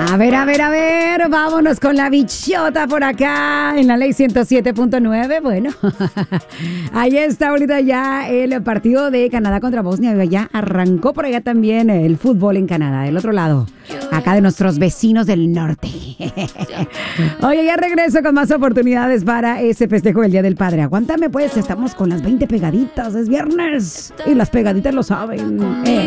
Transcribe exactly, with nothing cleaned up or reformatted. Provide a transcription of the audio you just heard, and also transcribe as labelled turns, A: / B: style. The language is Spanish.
A: A ver, a ver, a ver, vámonos con la bichota por acá en la ley ciento siete punto nueve. Bueno, ahí está ahorita ya el partido de Canadá contra Bosnia. Ya arrancó por allá también el fútbol en Canadá, del otro lado, acá de nuestros vecinos del norte. Oye, ya regreso con más oportunidades para ese festejo del Día del Padre. Aguántame pues, estamos con las veinte pegaditas, es viernes y las pegaditas lo saben. Eh.